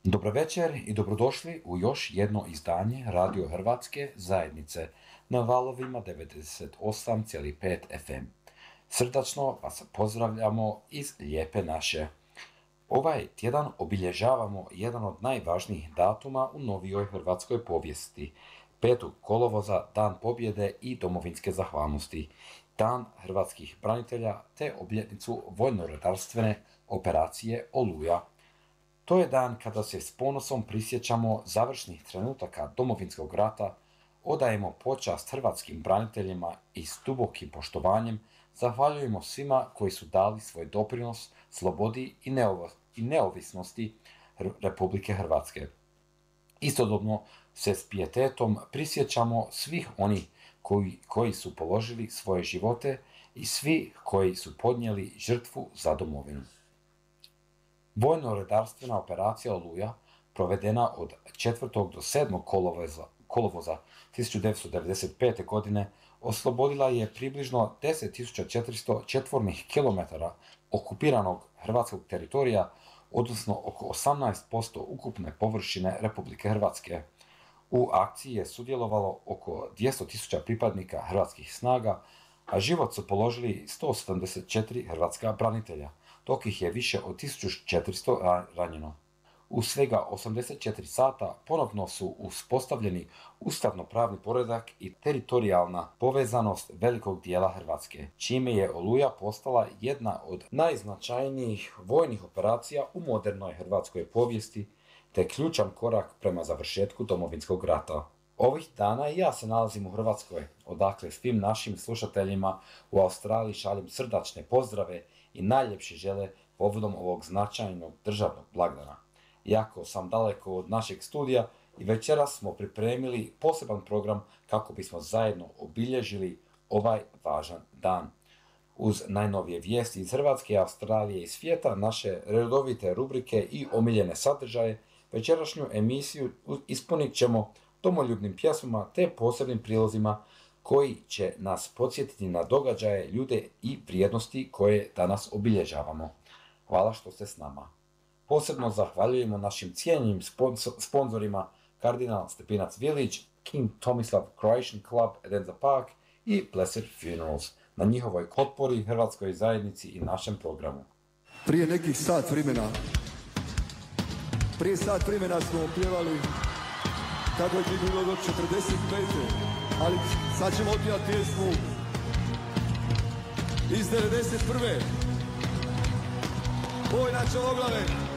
Dobro večer i dobrodošli u još jedno izdanje Radio Hrvatske zajednice na valovima 98,5 FM. Srdačno vas pozdravljamo iz Lijepe naše. Ovaj tjedan obilježavamo jedan od najvažnijih datuma u novijoj hrvatskoj povijesti. 5. kolovoza, Dan pobjede i domovinske zahvalnosti, Dan hrvatskih branitelja te obljetnicu vojno-redarstvene operacije Oluja. To je dan kada se s ponosom prisjećamo završnih trenutaka Domovinskog rata, odajemo počast hrvatskim braniteljima i s dubokim poštovanjem zahvaljujemo svima koji su dali svoj doprinos slobodi i neovisnosti Republike Hrvatske. Istodobno se s pijetetom prisjećamo svih onih koji su položili svoje živote i svi koji su podnijeli žrtvu za domovinu. Vojno-redarstvena operacija Oluja, provedena od 4. do 7. kolovoza 1995. godine, oslobodila je približno 10.400 četvornih kilometara okupiranog hrvatskog teritorija, odnosno oko 18% ukupne površine Republike Hrvatske. U akciji je sudjelovalo oko 200.000 pripadnika hrvatskih snaga, a život su položili 174 hrvatska branitelja, dok ih je više od 1400 ranjeno. U svega 84 sata ponovno su uspostavljeni ustavno-pravni poredak i teritorijalna povezanost velikog dijela Hrvatske, čime je Oluja postala jedna od najznačajnijih vojnih operacija u modernoj hrvatskoj povijesti, te ključan korak prema završetku Domovinskog rata. Ovih dana i ja se nalazim u Hrvatskoj, odakle svim našim slušateljima u Australiji šaljem srdačne pozdrave i najljepše žele povodom ovog značajnog državnog blagdana. Iako sam daleko od našeg studija i večeras smo pripremili poseban program kako bismo zajedno obilježili ovaj važan dan. Uz najnovije vijesti iz Hrvatske, Australije i svijeta, naše redovite rubrike i omiljene sadržaje, večerašnju emisiju ispunit ćemo domoljubnim pjesmama te posebnim prilozima koji će nas podsjetiti na događaje, ljude i vrijednosti koje danas obilježavamo. Hvala što ste s nama. Posebno zahvaljujemo našim cijenjenim sponzorima Kardinal Stepinac Village, King Tomislav Croatian Club Edinburgh Park i Blessed Funerals na njihovoj potpori hrvatskoj zajednici i našem programu. Prije sat vremena smo pjevali kako je ti bilo do 45. Ali sad ćemo otpjevati pjesmu iz 91. Boj na Čavoglave.